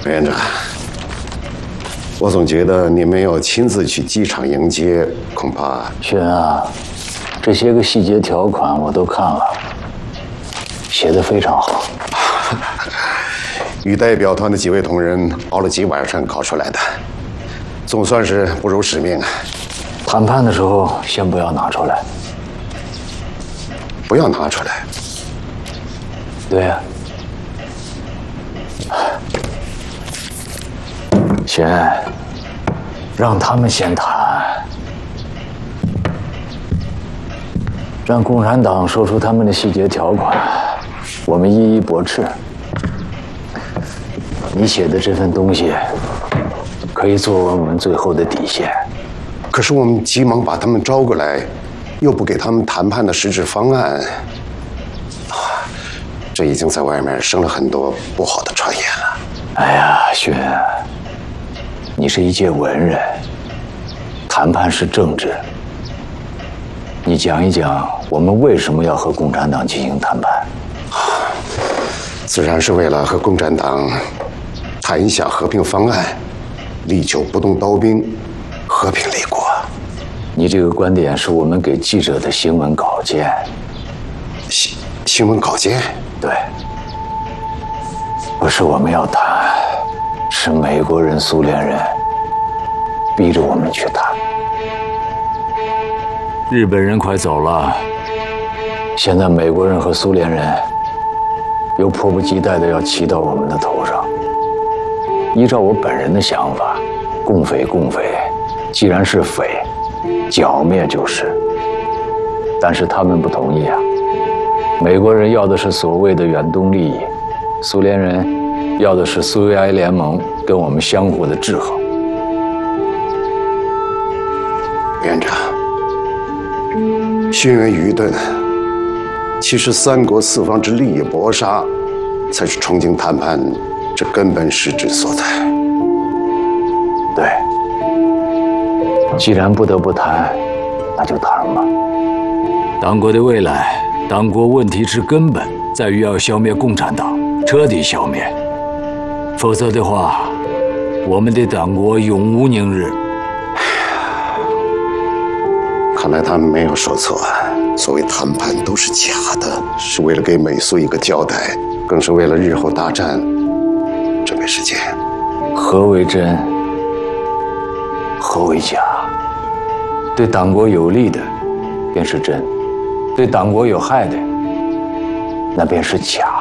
委员长，我总觉得你没有亲自去机场迎接，恐怕…… 轩啊，这些个细节条款我都看了，写得非常好。 与代表团的几位同仁熬了几晚上搞出来的，总算是不辱使命啊。 谈判的时候先不要拿出来。 不要拿出来。 对呀。轩，让他们先谈，让共产党说出他们的细节条款，我们一一驳斥。你写的这份东西，可以作为我们最后的底线。 可是我们急忙把他们招过来，又不给他们谈判的实质方案，这已经在外面生了很多不好的传言了。 哎呀，轩，你是一介文人，谈判是政治。你讲一讲，我们为什么要和共产党进行谈判？ 自然是为了和共产党谈一下和平方案，力求不动刀兵，和平立国。 你这个观点是我们给记者的新闻稿件。 新闻稿件？ 对，不是我们要谈，是美国人、苏联人逼着我们去谈。日本人快走了，现在美国人和苏联人又迫不及待地要骑到我们的头上。依照我本人的想法，共匪，既然是匪，剿灭就是。但是他们不同意啊。美国人要的是所谓的远东利益，苏联人要的是苏维埃联盟跟我们相互的制衡。 院长，轩辕愚钝，其实三国四方之利益搏杀，才是重庆谈判这根本实质所在。 对，既然不得不谈，那就谈吧。党国的未来，党国问题之根本在于要消灭共产党，彻底消灭，否则的话，我们的党国永无宁日。 看来他们没有说错，所谓谈判都是假的，是为了给美苏一个交代，更是为了日后大战准备时间。 何为真？何为假？对党国有利的，便是真；对党国有害的，那便是假。